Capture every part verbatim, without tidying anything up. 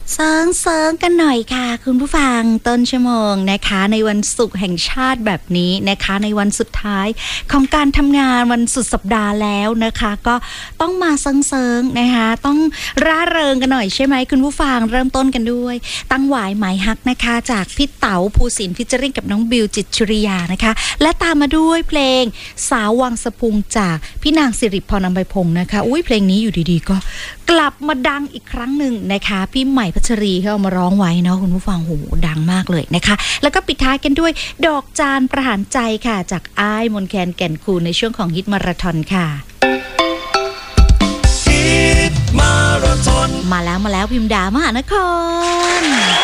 เซิงเซิงกันหน่อยค่ะคุณผู้ฟังต้นชั่วโมงนะคะในวันศุกร์แห่งชาติแบบนี้นะคะในวันสุดท้ายของการทำงานวันสุดสัปดาห์แล้วนะคะก็ต้องมาเซิงเซิงนะคะต้องร่าเริงกันหน่อยใช่ไหมคุณผู้ฟังเริ่มต้นกันด้วยตั้งหวายหมายฮักนะคะจากพี่เต๋าภูสินทร์ฟิชเจอริ่งกับน้องบิวจิตรชุริยานะคะและตามมาด้วยเพลงสาววังสะพุงจากพี่นางสิริพรอำไพพงศ์นะคะอุ้ยเพลงนี้อยู่ดีๆก็กลับมาดังอีกครั้งหนึ่งนะคะพี่ใหม่พัชรีเขาเอามาร้องไว้เนาะคุณผู้ฟังโหดังมากเลยนะคะแล้วก็ปิดท้ายกันด้วยดอกจานประหารใจค่ะจากอ้ายมนแคนแก่นคูนในช่วงของฮิตมาราธอนค่ะฮิตมาราธอนมาแล้วมาแล้วพิมพ์ดามหานคร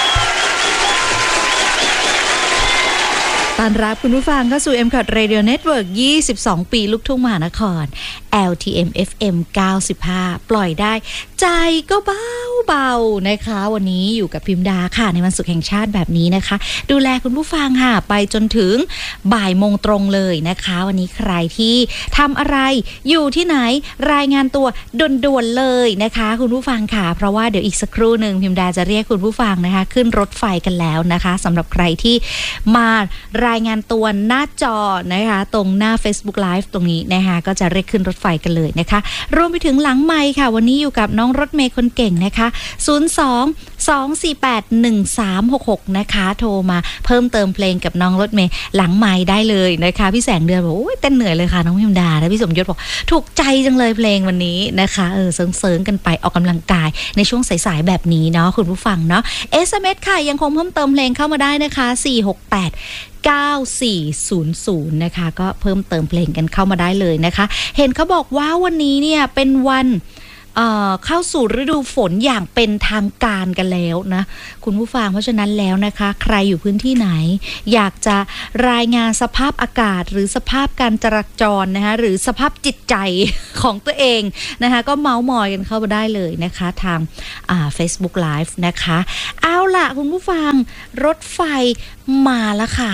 ต้อนรับคุณผู้ฟังเข้าสู่ เอ็ม ซี โอ ที Radio Network ยี่สิบสองปีลูกทุ่งมหานคร แอล ที เอ็ม เอฟ เอ็ม เก้าสิบห้าปล่อยได้ใจก็เบาเบานะคะวันนี้อยู่กับพิมดาค่ะในวันศุกร์แห่งชาติแบบนี้นะคะดูแลคุณผู้ฟังค่ะไปจนถึงบ่ายโมงตรงเลยนะคะวันนี้ใครที่ทำอะไรอยู่ที่ไหนรายงานตัวด่วนๆเลยนะคะคุณผู้ฟังค่ะเพราะว่าเดี๋ยวอีกสักครู่หนึ่งพิมดาจะเรียกคุณผู้ฟังนะคะขึ้นรถไฟกันแล้วนะคะสำหรับใครที่มารายงานตัวหน้าจอนะคะตรงหน้า Facebook Live ตรงนี้นะคะก็จะเรียกขึ้นรถไฟกันเลยนะคะรวมไปถึงหลังไมค์ค่ะวันนี้อยู่กับน้องรถเมย์คนเก่งนะคะศูนย์ สอง สอง สี่ แปด หนึ่ง สาม หก หกนะคะโทรมาเพิ่มเติมเพลงกับน้องรถเมย์หลังไมค์ได้เลยนะคะพี่แสงเดือนบอกโอ้ยเต้นเหนื่อยเลยค่ะน้องพิมดาและพี่สมยศบอกถูกใจจังเลยเพลงวันนี้นะคะเออเซิงๆกันไปออกกำลังกายในช่วงสายๆแบบนี้เนาะคุณผู้ฟังเนาะ เอส เอ็ม เอส ค่ะยังคงเพิ่มเติมเพลงเข้ามาได้นะคะสี่ หก แปดเก้า สี่ ศูนย์ ศูนย์นะคะก็เพิ่มเติมเพลงกันเข้ามาได้เลยนะคะเห็นเขาบอกว่าวันนี้เนี่ยเป็นวันเอ่อเข้าสู่ฤดูฝนอย่างเป็นทางการกันแล้วนะคุณผู้ฟังเพราะฉะนั้นแล้วนะคะใครอยู่พื้นที่ไหนอยากจะรายงานสภาพอากาศหรือสภาพการจราจรนะคะหรือสภาพจิตใจของตัวเองนะคะก็เมาส์มอยกันเข้ามาได้เลยนะคะทางอ่า Facebook Live นะคะเอาล่ะคุณผู้ฟังรถไฟมาแล้วค่ะ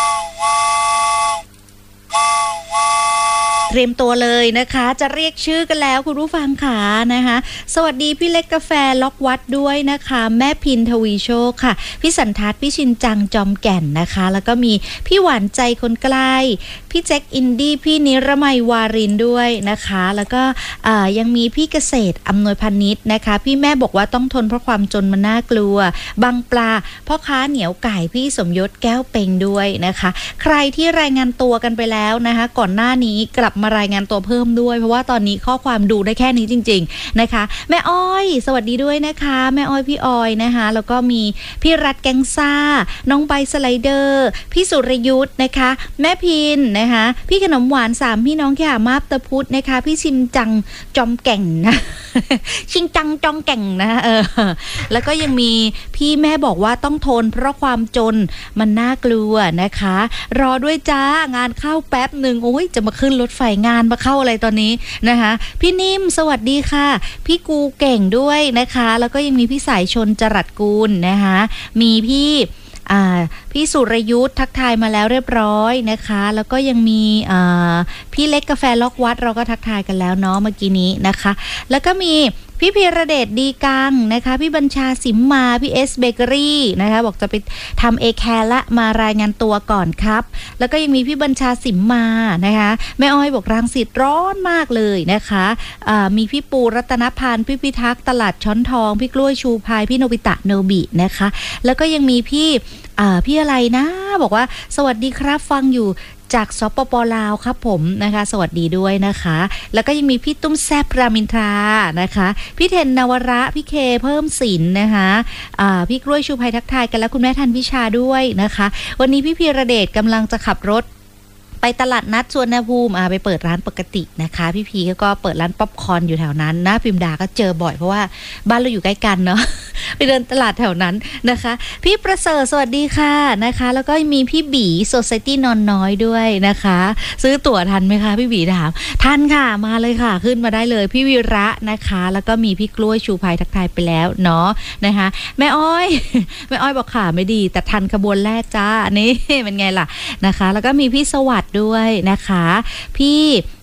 เตรียมตัวเลยนะคะจะเรียกชื่อกันแล้วคุณผู้ฟังค่ะนะคะสวัสดีพี่เล็กกาแฟล็อกวัดด้วยนะคะแม่พินทวีโชคค่ะพี่สันทัศน์พี่ชินจังจอมแก่นนะคะแล้วก็มีพี่หวานใจคนใกล้พี่แจ็คอินดี้พี่นิรมัยวารินด้วยนะคะแล้วก็ยังมีพี่เกษตรอำนวยพานิชนะคะพี่แม่บอกว่าต้องทนเพราะความจนมันน่ากลัวบางปลาพ่อค้าเหนียวไก่พี่สมยศแก้วเปงด้วยนะคะใครที่รายงานตัวกันไปแล้วนะคะก่อนหน้านี้กลับมารายงานตัวเพิ่มด้วยเพราะว่าตอนนี้ข้อความดูได้แค่นี้จริงๆนะคะแม่อ้อยสวัสดีด้วยนะคะแม่อ้อยพี่ออยนะคะแล้วก็มีพี่รัฐแกงซ่าน้องใบสไลเดอร์พี่สุรยุทธ์นะคะแม่พินนะคะพี่ขนมหวานสามพี่น้องแค่มาบตะพุธนะคะพี่ชิมจังจอมแก่งนะ ชิงจังจองแก่งนะเออแล้วก็ยังมีพี่แม่บอกว่าต้องทนเพราะความจนมันน่ากลัวนะคะรอด้วยจ้างานเข้าแป๊บหนึ่งโอ้ยจะมาขึ้นรถไฟงานมาเข้าอะไรตอนนี้นะคะพี่นิ่มสวัสดีค่ะพี่กูเก่งด้วยนะคะแล้วก็ยังมีพี่สายชนจรัสกูลนะคะมีพี่พี่สุรยุทธ์ทักทายมาแล้วเรียบร้อยนะคะแล้วก็ยังมีพี่เล็กกาแฟล็อกวัดเราก็ทักทายกันแล้วเนาะเมื่อกี้นี้นะคะแล้วก็มีพี่พีระเดชดีกังนะคะพี่บัญชาสิมมาพี่เอสเบเกอรี่นะคะบอกจะไปทำเอแคร์ละมารายงานตัวก่อนครับแล้วก็ยังมีพี่บัญชาสิมมานะคะแม่อ้อยบอกรังสิตร้อนมากเลยนะคะมีพี่ปูรัตนพันธ์พี่พิทักษ์ตลาดช้อนทองพี่กล้วยชูพายพี่โนบิตะโนบินะคะแล้วก็ยังมีพี่พี่อะไรนะบอกว่าสวัสดีครับฟังอยู่จากสปป.ลาวครับผมนะคะสวัสดีด้วยนะคะแล้วก็ยังมีพี่ตุ้มแซบรามินทรานะคะพี่เทนนวระพี่เคเพิ่มศิลป์นะคะะพี่กล้วยชูภัยทักทายกันแล้วคุณแม่ทันวิชาด้วยนะคะวันนี้พี่พีระเดชกำลังจะขับรถไปตลาดนัดสวนภูมิไปเปิดร้านปกตินะคะพี่พีก็เปิดร้านป๊อปคอร์นอยู่แถวนั้นนะพิมดาก็เจอบ่อยเพราะว่าบ้านเราอยู่ใกล้กันเนาะ ไปเดินตลาดแถวนั้นนะคะพี่ประเสริฐสวัสดีค่ะนะคะแล้วก็มีพี่บีโซไซตี้นอนน้อยด้วยนะคะซื้อตั๋วทันไหมคะพี่บีถามทันค่ะมาเลยค่ะขึ้นมาได้เลยพี่วีระนะคะแล้วก็มีพี่กล้วยชูภัยทักทายไปแล้วเนาะนะคะแม่อ้อยแม่อ้อยบอกค่ะไม่ดีแต่ทันขบวนแรกจ้านี่เป็นไงล่ะนะคะแล้วก็มีพี่สวัสดิ์ด้วยนะคะพี่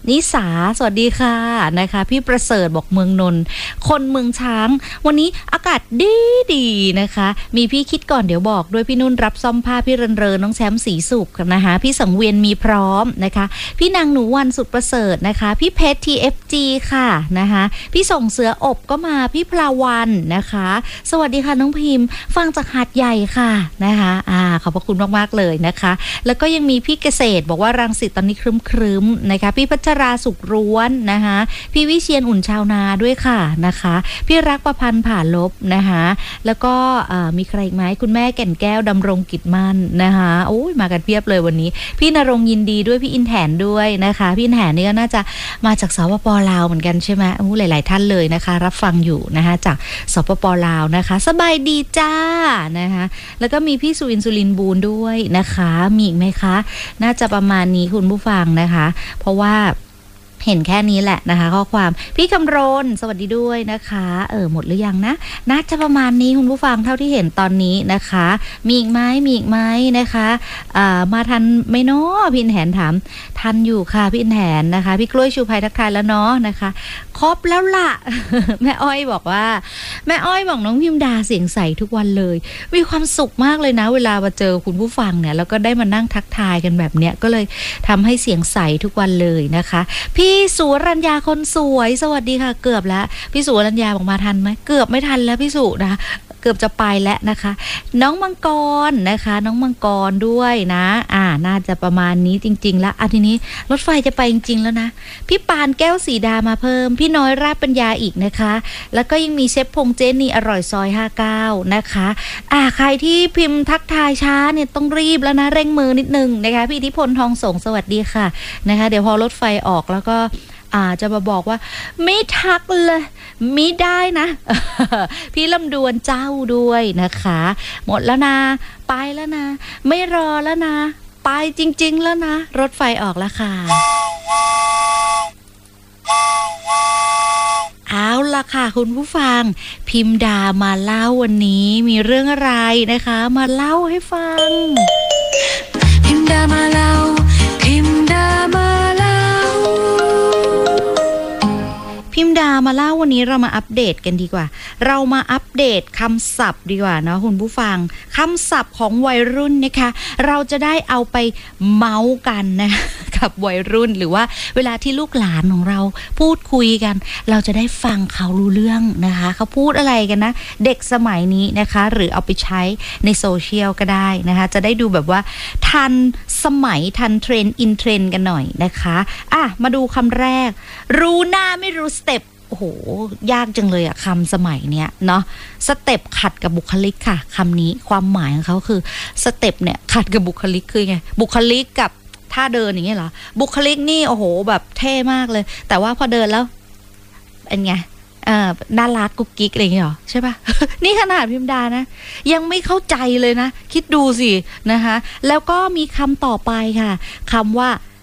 นิสาสวัสดีค่ะนะคะพี่ประเสริฐบอกเมืองนนท์คนเมืองช้างวันนี้อากาศดีดีนะคะมีพี่คิดก่อนเดี๋ยวบอกด้วยพี่นุ่นรับซ่อมผ้าพี่เรินเรินน้องแชมป์สีสุขนะคะพี่สังเวียนมีพร้อมนะคะพี่นางหนูวันสุดประเสริฐนะคะพี่เพชร ที เอฟ จี ค่ะนะคะพี่ส่งเสืออบก็มาพี่พลาวันนะคะสวัสดีค่ะน้องพิมพ์ฟังจากหาดใหญ่ค่ะนะคะอ่าขอบพระคุณมากๆเลยนะคะแล้วก็ยังมีพี่เกษตรบอกว่ารังสิตตอนนี้ครึ้มๆนะคะพี่พัชราสุขร้วนนะคะพี่วิเชียนอุ่นชาวนาด้วยค่ะนะคะพี่รักประพันธ์ผ่าลบนะคะแล้วก็มีใครอีกไหมคุณแม่แก่นแก้วดำรงกิจมั่นนะคะโอ้ยมากันเพียบเลยวันนี้พี่นรงยินดีด้วยพี่อินแถนด้วยนะคะพี่อินแถนนี่ก็น่าจะมาจากสปป.ลาวเหมือนกันใช่ไหมโอ้หลายๆท่านเลยนะคะรับฟังอยู่นะคะจากสปป.ลาวนะคะสบายดีจ้านะคะแล้วก็มีพี่สุอินสุรินบูนด้วยนะคะมีอีกไหมคะน่าจะประมาณนี้คุณผู้ฟังนะคะเพราะว่าเห็นแค่นี้แหละนะคะข้อความพี่คำรณสวัสดีด้วยนะคะเออหมดหรือยังนะน่าจะประมาณนี้คุณผู้ฟังเท่าที่เห็นตอนนี้นะคะมีอีกไหมมีอีกไหมนะคะอ่ามาทันไหมเนาะพี่อินแหนถามทันอยู่ค่ะพี่อินแหนนะคะพี่กล้วยชูภัยทักทายแล้วเนาะนะคะครบแล้วล่ะ แม่อ้อยบอกว่าแม่อ้อยบอกน้องพิมดาเสียงใสทุกวันเลยมีความสุขมากเลยนะเวลามาเจอคุณผู้ฟังเนี่ยแล้วก็ได้มานั่งทักทายกันแบบเนี้ยก็เลยทำให้เสียงใสทุกวันเลยนะคะพี่สุรัญญาคนสวยสวัสดีค่ะเกือบแล้วพี่สุรัญญาบอกมาทันไหมเกือบไม่ทันแล้วพี่สุนะเกือบจะไปแล้วนะคะน้องมังกรนะคะน้องมังกรด้วยนะอ่าน่าจะประมาณนี้จริงๆแล้วอ่ะทีนี้รถไฟจะไปจริงๆแล้วนะพี่ปานแก้วสีดามาเพิ่มพี่น้อยราชปัญญาอีกนะคะแล้วก็ยังมีเชฟพงเจนี่อร่อยซอยห้าสิบเก้านะคะอ่าใครที่พิมพ์ทักทายช้าเนี่ยต้องรีบแล้วนะเร่งมือนิดนึงนะคะพี่อิทธิพลทองสงสวัสดีค่ะนะคะเดี๋ยวพอรถไฟออกแล้วก็อาจะมาบอกว่าไม่ทักเลยไม่ได้นะ พี่ลำดวนเจ้าด้วยนะคะหมดแล้วนะไปแล้วนะไม่รอแล้วนะไปจริงๆแล้วนะรถไฟออกแล้วค่ะเอาล่ะค่ะคุณผู้ฟังพิมดามาเล่าวันนี้มีเรื่องอะไรนะคะมาเล่าให้ฟังพิมดามาเล่าพิมดามาเล่าพิมดามาเล่าวันนี้เรามาอัปเดตกันดีกว่าเรามาอัปเดตคำศัพท์ดีกว่าเนาะคุณผู้ฟังคำศัพท์ของวัยรุ่นนะคะเราจะได้เอาไปเมาส์กันนะกับวัยรุ่นหรือว่าเวลาที่ลูกหลานของเราพูดคุยกันเราจะได้ฟังเขารู้เรื่องนะคะเขาพูดอะไรกันนะเด็กสมัยนี้นะคะหรือเอาไปใช้ในโซเชียลก็ได้นะคะจะได้ดูแบบว่าทันสมัยทันเทรนด์อินเทรนด์กันหน่อยนะคะอ่ะมาดูคำแรกรู้หน้าไม่รู้สเต็ปโอ้โหยากจังเลยอะคำสมัยเนี้ยเนาะสเต็ปขัดกับบุคลิกค่ะคำนี้ความหมายของเขาคือสเต็ปเนี่ยขัดกับบุคลิกคือไงบุคลิกกับท่าเดินอย่างเงี้ยเหรอบุคลิกนี่โอ้โหแบบเท่มากเลยแต่ว่าพอเดินแล้วเป็นไงเอ่อน่ารักกุ๊กกิ๊กอะไรอย่างเงี้ยหรอใช่ปะ นี่ขนาดพิมดานะยังไม่เข้าใจเลยนะคิดดูสินะคะแล้วก็มีคำต่อไปค่ะคำว่า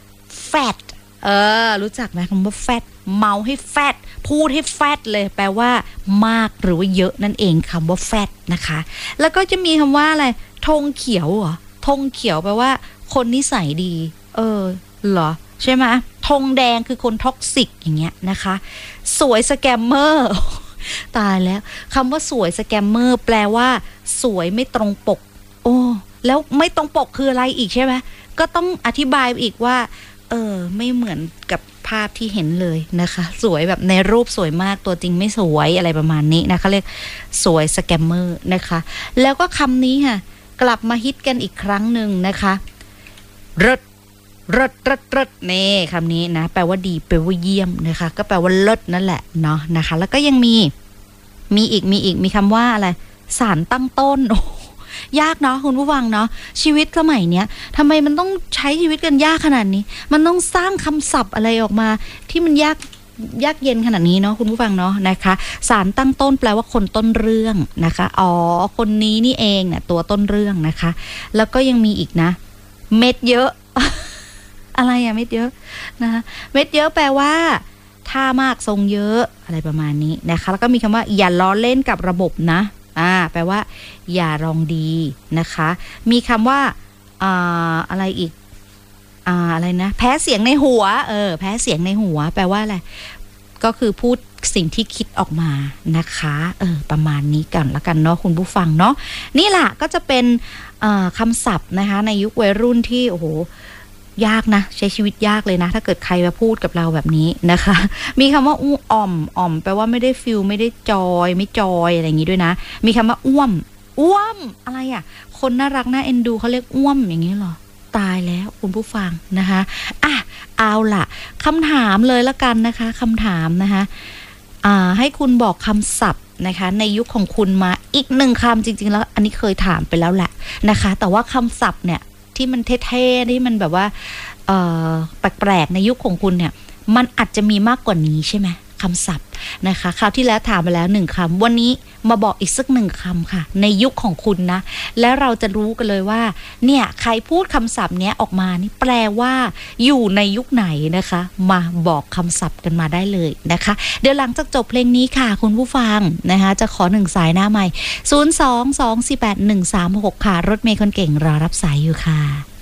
fat เออรู้จักไหมคำว่า fat เมาให้ fat พูดให้ fat เลยแปลว่ามากหรือว่าเยอะนั่นเองคำว่า fat นะคะแล้วก็จะมีคำว่าอะไรธงเขียวเหรอธงเขียวแปลว่าคนนิสัยดีเออเหรอใช่ไหมธงแดงคือคนท็อกซิกอย่างเงี้ยนะคะสวยสแกมเมอร์ตายแล้วคำว่าสวยสแกมเมอร์แปลว่าสวยไม่ตรงปกโอ้แล้วไม่ตรงปกคืออะไรอีกใช่ไหมก็ต้องอธิบายอีกว่าเออไม่เหมือนกับภาพที่เห็นเลยนะคะสวยแบบในรูปสวยมากตัวจริงไม่สวยอะไรประมาณนี้นะคะเรียกสวยสแกมเมอร์นะคะแล้วก็คำนี้ค่ะกลับมาฮิตกันอีกครั้งหนึ่งนะคะรสรสรสรสนี่คำนี้นะแปลว่าดีแปลว่าเยี่ยมนะคะก็แปลว่าเลิศนั่นแหละเนาะนะคะแล้วก็ยังมีมีอีกมีอีกมีคำว่าอะไรสารตั้งต้นโอ้ยากเนาะคุณผู้ฟังเนาะชีวิตสมัยเนี้ยทำไมมันต้องใช้ชีวิตกันยากขนาดนี้มันต้องสร้างคำศัพท์อะไรออกมาที่มันยากยากเย็นขนาดนี้เนาะคุณผู้ฟังเนาะนะคะสารตั้งต้นแปลว่าคนต้นเรื่องนะคะอ๋อคนนี้นี่เองเนี่ยตัวต้นเรื่องนะคะแล้วก็ยังมีอีกนะเม็ดเยอะ อะไรอะเม็ดเยอะนะคะเม็ดเยอะแปลว่าท่ามากทรงเยอะอะไรประมาณนี้นะคะแล้วก็มีคำว่าอย่าล้อเล่นกับระบบนะอ่าแปลว่าอย่ารองดีนะคะมีคำว่าอ่าอะไรอีกอ่าอะไรนะแพ้เสียงในหัวเออแพ้เสียงในหัวแปลว่าอะไรก็คือพูดสิ่งที่คิดออกมานะคะเออประมาณนี้กันละกันเนาะคุณผู้ฟังเนาะนี่แหละก็จะเป็นคำศัพท์นะคะในยุควัยรุ่นที่โอ้โหยากนะใช้ชีวิตยากเลยนะถ้าเกิดใครมาพูดกับเราแบบนี้นะคะมีคำว่าอู้อ่อมอ่อมแปลว่าไม่ได้ฟิลไม่ได้จอยไม่จอยอะไรอย่างนี้ด้วยนะมีคำว่าอ้วมอ้วมอะไรอ่ะคนน่ารักน่าเอ็นดูเขาเรียกอ้วมอย่างนี้หรอตายแล้วคุณผู้ฟังนะคะอ่ะเอาล่ะคำถามเลยละกันนะคะคำถามนะคะอ่าให้คุณบอกคำศัพท์นะคะในยุคของคุณมาอีกหนึ่งคำจริงๆแล้วอันนี้เคยถามไปแล้วแหละนะคะแต่ว่าคำศัพท์เนี่ยที่มันเท่ๆที่มันแบบว่าเอ่อแปลกๆในยุคของคุณเนี่ยมันอาจจะมีมากกว่านี้ใช่ไหมคำศัพท์นะคะคราวที่แล้วถามไปแล้วหนึ่งคำวันนี้มาบอกอีกสักหนึ่งคำค่ะในยุคของคุณนะแล้วเราจะรู้กันเลยว่าเนี่ยใครพูดคำศัพท์เนี้ยออกมานี่แปลว่าอยู่ในยุคไหนนะคะมาบอกคำศัพท์กันมาได้เลยนะคะเดี๋ยวหลังจากจบเพลงนี้ค่ะคุณผู้ฟังนะคะจะขอหนึ่งสายหน้าใหม่ศูนย์ สอง สอง สี่ แปด หนึ่ง สาม หกค่ะรถเมล์คนเก่งรอรับสายอยู่ค่ะ